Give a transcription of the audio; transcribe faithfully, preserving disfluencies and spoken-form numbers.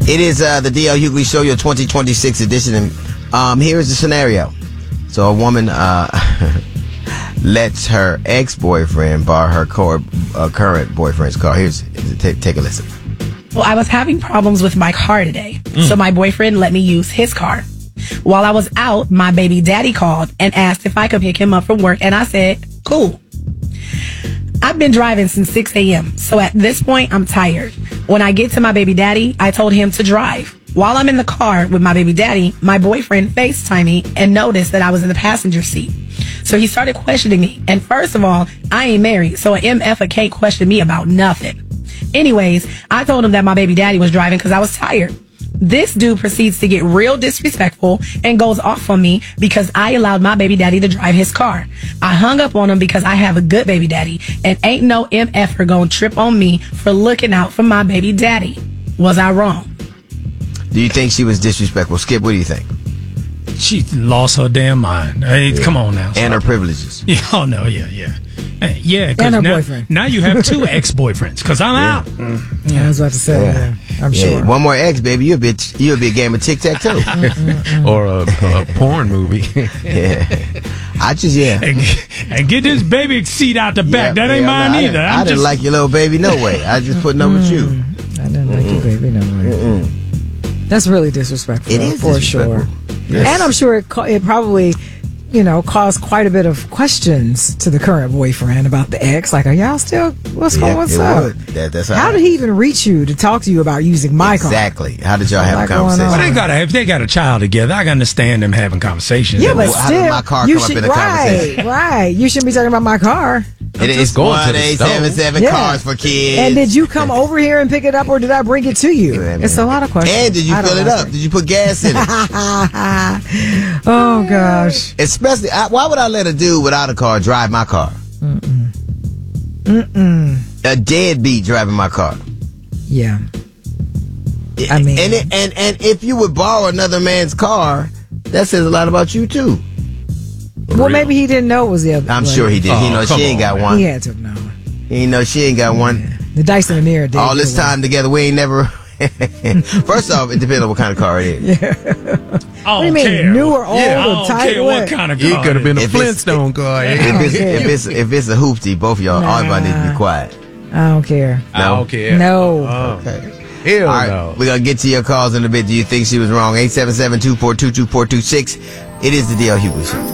It is uh, the D L Hughley Show, your twenty twenty-six edition. And um, here's the scenario. So a woman uh, lets her ex-boyfriend borrow her core, uh, current boyfriend's car. Here's take, take a listen. Well, I was having problems with my car today, mm. so my boyfriend let me use his car. While I was out, my baby daddy called and asked if I could pick him up from work, and I said, cool. I've been driving since six a.m., so at this point, I'm tired. When I get to my baby daddy, I told him to drive. While I'm in the car with my baby daddy, my boyfriend FaceTimed me and noticed that I was in the passenger seat. So he started questioning me. And first of all, I ain't married, so an M F can't question me about nothing. Anyways, I told him that my baby daddy was driving because I was tired. This dude proceeds to get real disrespectful and goes off on me because I allowed my baby daddy to drive his car. I hung up on him because I have a good baby daddy and ain't no M F-er gonna trip on me for looking out for my baby daddy. Was I wrong? Do you think she was disrespectful? Skip, what do you think? She lost her damn mind. Hey, yeah. Come on now. And her privileges. Yeah, oh, no, yeah, yeah. Hey, yeah, and her now, boyfriend. Now you have two ex-boyfriends, because I'm yeah. out. Mm. Yeah, I was about to say, yeah. Yeah, I'm yeah. sure. One more ex, baby, you'll be, you'll be a game of tic-tac-toe. Or a, a porn movie. Yeah. I just, yeah. And, and get this baby seat out the back. Yeah, that ain't yeah, mine I either. Didn't, I'm I didn't just... like your little baby, no way. I just put up with you. I didn't like Mm-mm. your baby, no way. Mm-mm. That's really disrespectful. It is for disrespectful. sure. Yes. And I'm sure it, it probably, you know, caused quite a bit of questions to the current boyfriend about the ex. Like, are y'all still, what's yeah, going what's it up? Would. That, that's how how did he even reach you to talk to you about using my car? Exactly. How did y'all have a conversation? Well, they gotta, if they got a child together, I can understand them having conversations. Yeah, but well, still, how did my car you come should, up in the right, conversation? right. You shouldn't be talking about my car. It is one eight seven seven yeah. cars for kids. And did you come over here and pick it up, or did I bring it to you? Yeah, it's a lot of questions. And did you fill it like up? it. Did you put gas in it? Oh gosh! Especially, I, why would I let a dude without a car drive my car? Mm-mm. Mm-mm. A deadbeat driving my car. Yeah. I mean, and, it, and and if you would borrow another man's car, that says a lot about you too. Well, maybe he didn't know it was the other. I'm way. sure he did. Oh, he know she ain't got man. one. He had to know. He know she ain't got one. Yeah. The dice in the mirror. Did All this time together, we ain't never. First off, it depends on what kind of car it is. Yeah. I What do you mean, care. new or old yeah, or I don't tight? care What? what kind of car. It could have been a If it's- Flintstone car. If it's, if it's if it's a hoopty, both of y'all, Nah. everybody need to be quiet. I don't care. I don't care. No. Okay. Hell All right, no. we're gonna get to your calls in a bit. Do you think she was wrong? eight seven seven, two four two, two four two six. It is the D L Hughley Show.